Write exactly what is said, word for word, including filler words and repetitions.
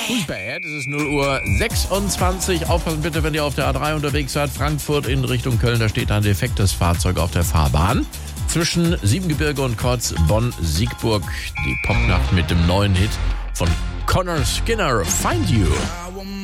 Who's Bad? Es ist null Uhr sechsundzwanzig. Aufpassen bitte, wenn ihr auf der A drei unterwegs seid. Frankfurt in Richtung Köln, da steht ein defektes Fahrzeug auf der Fahrbahn. Zwischen Siebengebirge und Kreuz Bonn-Siegburg. Die Popnacht mit dem neuen Hit von Connor Skinner, Find You.